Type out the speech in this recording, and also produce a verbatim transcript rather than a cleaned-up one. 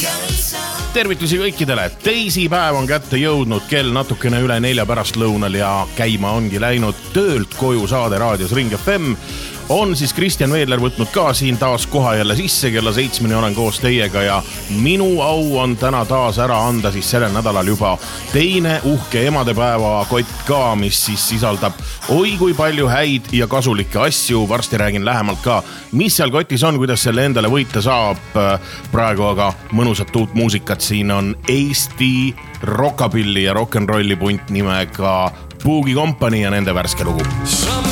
Tervitusi kõikidele. Teisipäev on kätte jõudnud, kell natukene üle nelja pärastlõunal ja käima ongi läinud töölt koju saade raadios Ring F M. On siis Kristjan Veedler võtnud ka siin taas koha jälle sisse, kella seitsmeni olen koos teiega ja minu au on täna taas ära anda siis sellel nädalal juba teine uhke emadepäeva kott ka, mis siis sisaldab oi kui palju häid ja kasulikke asju. Varsti räägin lähemalt ka, mis seal kotis on, kuidas selle endale võita saab. Praegu aga mõnusat uut muusikat. Siin on Eesti rockabilly ja rock'n'rolli punt nimega Boogie Company ja nende värske lugu.